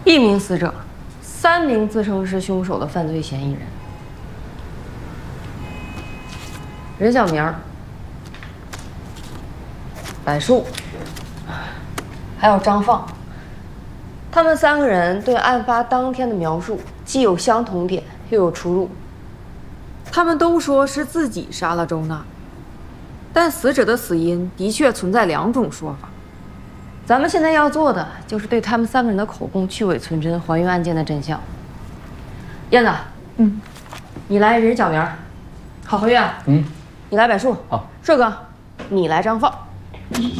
1名死者，3名自称是凶手的犯罪嫌疑人。任小明、柏树，还有张放，他们3个人对案发当天的描述既有相同点，又有出入。 他们都说是自己杀了周娜，但死者的死因的确存在2种说法。 咱们现在要做的就是对他们3个人的口供去伪存真，还原案件的真相。燕子，你来任小明，郝和月，你来柏树， 好， 帅哥，你来张放。